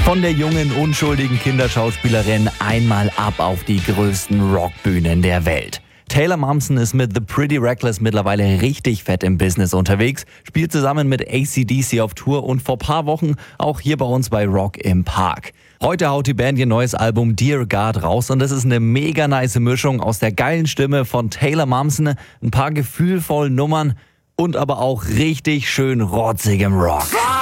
Von der jungen, unschuldigen Kinderschauspielerin einmal ab auf die größten Rockbühnen der Welt. Taylor Momsen ist mit The Pretty Reckless mittlerweile richtig fett im Business unterwegs, spielt zusammen mit AC/DC auf Tour und vor paar Wochen auch hier bei uns bei Rock im Park. Heute haut die Band ihr neues Album Dear God raus und das ist eine mega nice Mischung aus der geilen Stimme von Taylor Momsen, ein paar gefühlvollen Nummern und aber auch richtig schön rotzigem Rock.